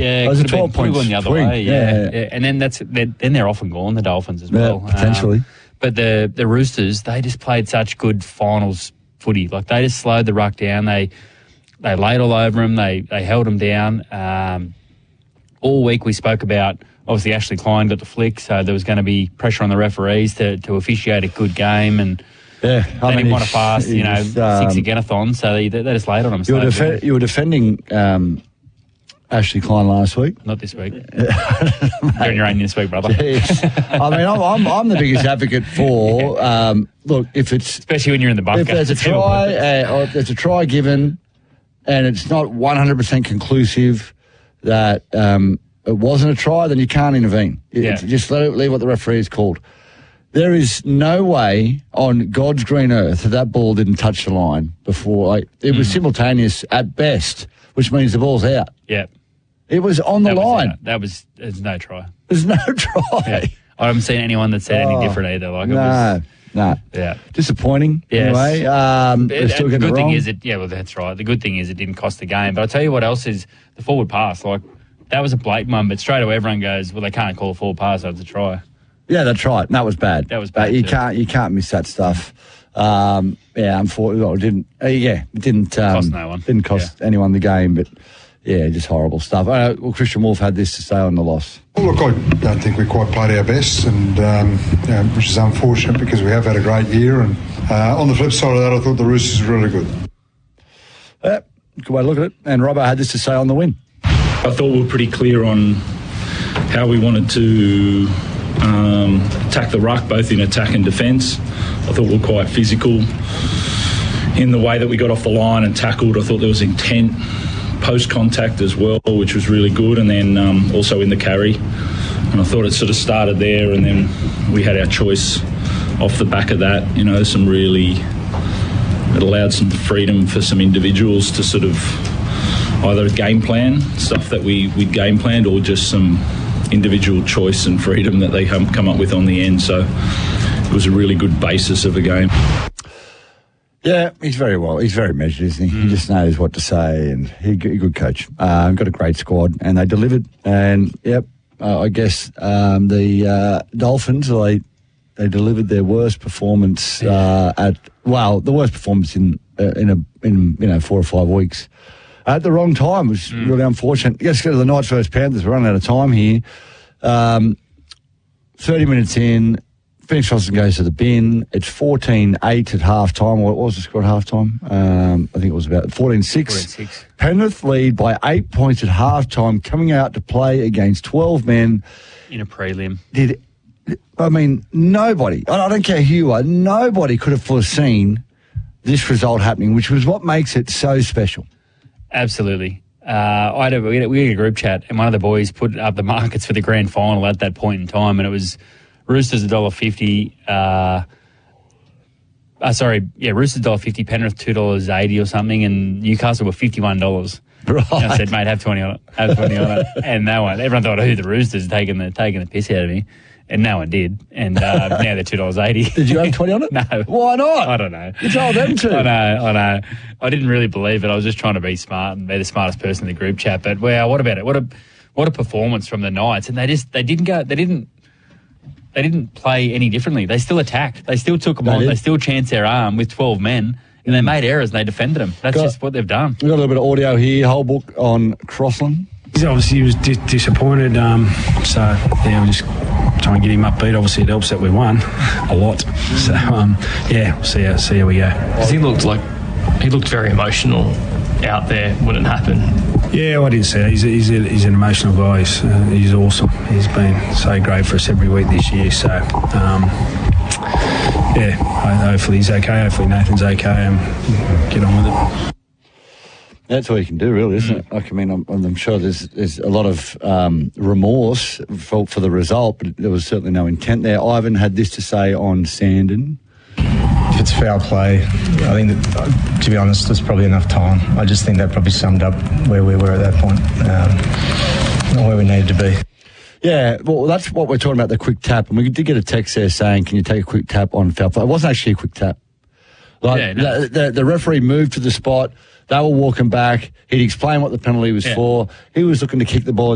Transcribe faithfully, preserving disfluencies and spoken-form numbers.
Yeah, it was a could have twelve been, could have point gone the other swing. way. Yeah. Yeah. yeah. And then that's they're, then they're often gone, the Dolphins as well. Yeah, potentially. Um, but the, the Roosters, they just played such good finals footy. Like, they just slowed the ruck down. They they laid all over them. They, they held them down. Um, all week we spoke about, obviously, Ashley Klein got the flick, so there was going to be pressure on the referees to, to officiate a good game. And yeah, they I didn't mean, want to fast, you know, um, six again-a-thon, so they, they just laid on them. You were, defe- you were defending um, Ashley Klein last week. Not this week. You're in your own this week, brother. Yes. I mean, I'm, I'm, I'm the biggest advocate for, um, look, if it's... Especially when you're in the bunker. If there's a try, uh, or if there's a try given and it's not one hundred percent conclusive that um, it wasn't a try, then you can't intervene. You, Yeah. Just let it, leave what the referee has called. There is no way on God's green earth that that ball didn't touch the line before. Like, it was Mm. simultaneous at best, which means the ball's out. Yeah. It was on the That was line. out. That was, there's no try. There's no try. Yeah. I haven't seen anyone that said Oh, any different either. Like, it no, was, no. yeah. Disappointing, Yes. anyway. Um, they're And still the getting good it thing wrong. is it, yeah, well, that's right. The good thing is it didn't cost the game. But I'll tell you what else is the forward pass. Like, that was a blatant one, but straight away everyone goes, well, they can't call a forward pass, so it's a try. Yeah, that's right. That was bad. That was But bad you too. can't you can't miss that stuff. Um, yeah, unfortunately, well, it didn't. Uh, yeah, it didn't um, Cost no one. Didn't cost anyone the game, but yeah, just horrible stuff. Uh, well, Christian Wolf had this to say on the loss. Well, look, I don't think we quite played our best, and um, you know, which is unfortunate because we have had a great year. And uh, on the flip side of that, I thought the Roosters were really good. Yeah, good way to look at it. And Robbo had this to say on the win. I thought we were pretty clear on how we wanted to um, attack the ruck, both in attack and defence. I thought we were quite physical in the way that we got off the line and tackled. I thought there was intent post-contact as well, which was really good, and then um, also in the carry. And I thought it sort of started there, and then we had our choice off the back of that. You know, some really... It allowed some freedom for some individuals to sort of either game plan stuff that we, we'd game planned, or just some individual choice and freedom that they come, come up with on the end. So it was a really good basis of a game. Yeah, he's very well. He's very measured, isn't he? Mm. He just knows what to say, and he's a good coach. Um, got a great squad, and they delivered. And, yep, uh, I guess um, the uh, Dolphins, they they delivered their worst performance uh, at, well, the worst performance in uh, in a in you know four or five weeks. At the wrong time, which was mm. really unfortunate. Let's go to the Knights versus Panthers. We're running out of time here. Um, thirty minutes in, Phoenix Robinson goes to the bin. It's fourteen eight at half time. What was the score at half time? Um, I think it was about fourteen six. Penrith lead by eight points at half time, coming out to play against twelve men. In a prelim. Did I mean, nobody, I don't care who you are, nobody could have foreseen this result happening, which was what makes it so special. Absolutely. Uh, I had a, we, had a, we had a group chat, and one of the boys put up the markets for the grand final at that point in time, and it was Roosters one dollar fifty. Uh, uh, sorry, yeah, Roosters one dollar fifty, Penrith two dollars eighty or something, and Newcastle were fifty-one dollars. Right. And I said, mate, have twenty on it. Have twenty on it. And no one, everyone thought, who, the Roosters taking the taking the piss out of me. And no one did. And uh, now they're two dollars eighty. Did you have twenty on it? No. Why not? I don't know. You told them to. I know, I know. I didn't really believe it. I was just trying to be smart and be the smartest person in the group chat. But wow, what about it? What a what a performance from the Knights. And they just they didn't go they didn't they didn't play any differently. They still attacked. They still took them They on. did. They still chanced their arm with twelve men. And they made errors and they defended them. That's Got- just what they've done. We've got a little bit of audio here, whole book on Crossland. Obviously, he was di- disappointed. Um, so, yeah, we just try and get him upbeat. Obviously, it helps that we won a lot. So, um, yeah, we'll see how, see how we go. Because he looked like he looked very emotional out there when it happened. Yeah, well, I didn't say that. He's, a, he's, a, he's an emotional guy. He's, uh, he's awesome. He's been so great for us every week this year. So, um, yeah, ho- hopefully he's okay. Hopefully Nathan's okay and get on with it. That's all you can do, really, isn't it? Like, I mean, I'm, I'm sure there's there's a lot of um, remorse for, for the result, but there was certainly no intent there. Ivan had this to say on Sandon. If it's foul play, I think that, to be honest, there's probably enough time. I just think that probably summed up where we were at that point, um, not where we needed to be. Yeah, well, that's what we're talking about, the quick tap. And we did get a text there saying, can you take a quick tap on foul play? It wasn't actually a quick tap. Like, Yeah, no. the, the, the referee moved to the spot. They were walking back. He'd explain what the penalty was Yeah. for. He was looking to kick the ball